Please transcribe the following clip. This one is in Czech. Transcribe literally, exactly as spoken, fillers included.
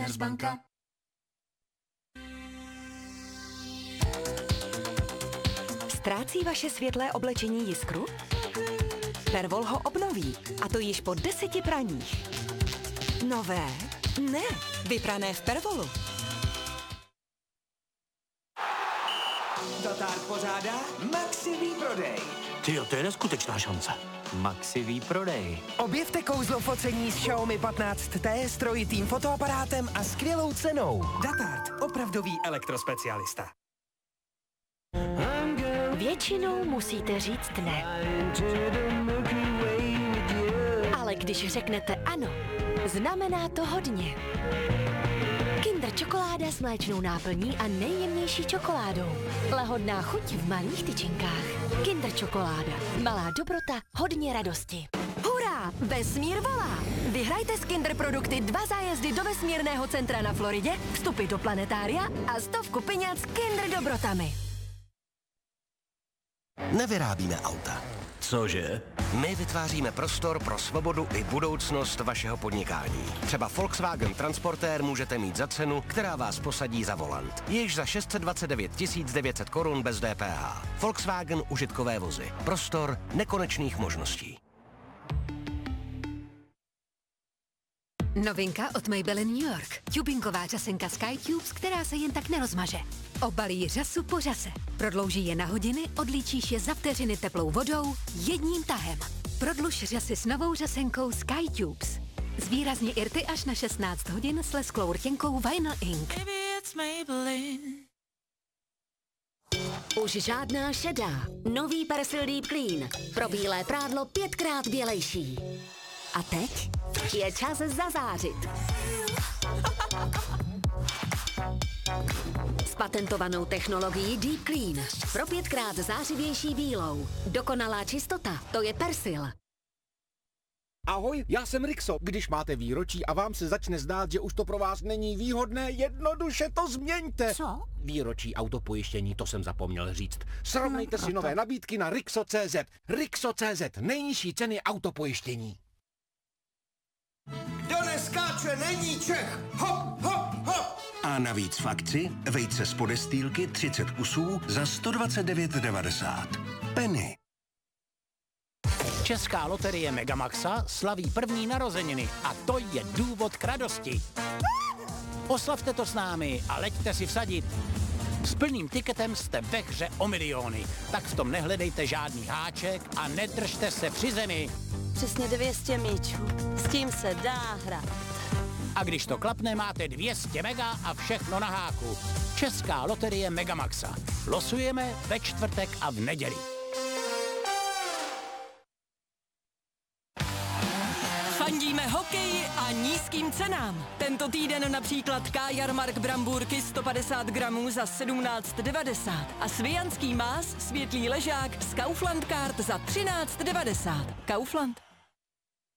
Commerzbanka. Ztrácí vaše světlé oblečení jiskru? Pervol ho obnoví, a to již po deseti praních. Nové? Ne, vyprané v Pervolu. Datár pořádá Maxi výprodej. Tyjo, to je neskutečná šance. Maxi výprodej. Objevte kouzlo focení s Xiaomi patnáct T s trojitým fotoaparátem a skvělou cenou. Datard, opravdový elektrospecialista. Většinou musíte říct ne. Ale když řeknete ano, znamená to hodně. Kinder čokoláda s mléčnou náplní a nejjemnější čokoládou. Lahodná chuť v malých tyčinkách. Kinder čokoláda. Malá dobrota, hodně radosti. Hurá! Vesmír volá! Vyhrajte z Kinder produkty dva zájezdy do vesmírného centra na Floridě, vstupy do planetária a stovku peněz s Kinder dobrotami. Nevyrábíme auta. Cože? My vytváříme prostor pro svobodu i budoucnost vašeho podnikání. Třeba Volkswagen Transportér můžete mít za cenu, která vás posadí za volant. Již za šest set dvacet devět tisíc devět set korun bez D P H. Volkswagen užitkové vozy. Prostor nekonečných možností. Novinka od Maybelline New York. Tubingová řasenka SkyTubes, která se jen tak nerozmaže. Obalí řasu po řase. Prodlouží je na hodiny, odlíčíš je za vteřiny teplou vodou jedním tahem. Prodluž řasy s novou řasenkou SkyTubes. Zvýrazně irty až na šestnáct hodin s lesklou rtěnkou Vinyl Ink. Už žádná šedá. Nový Persil Deep Clean. Pro bílé prádlo pětkrát bělejší. A teď je čas zazářit. S patentovanou technologií Deep Clean. Pro pětkrát zářivější bílou. Dokonalá čistota, to je Persil. Ahoj, já jsem Rixo. Když máte výročí a vám se začne zdát, že už to pro vás není výhodné, jednoduše to změňte. Co? Výročí autopojištění, to jsem zapomněl říct. Srovnejte si nové nabídky na Rixo tečka cé zet. Rixo tečka cé zet, nejnižší ceny autopojištění. Kdo neskáče, není Čech. Hop, hop, hop. A navíc v akci vejce z podestýlky třicet kusů za sto dvacet devět devadesát. Penny. Česká loterie Megamaxa slaví první narozeniny a to je důvod k radosti. Oslavte to s námi a leďte si vsadit. S plným tiketem jste ve hře o miliony, tak v tom nehledejte žádný háček a nedržte se při zemi. Přesně dvě stě míčů. S tím se dá hrát. A když to klapne, máte dvě stě mega a všechno na háku. Česká loterie Megamaxa. Losujeme ve čtvrtek a v neděli. Fandíme hokeji a nízkým cenám. Tento týden například K-Jarmark brambůrky sto padesát gramů za sedmnáct devadesát a svijanský más světlý ležák z Kaufland Card za třináct devadesát. Kaufland.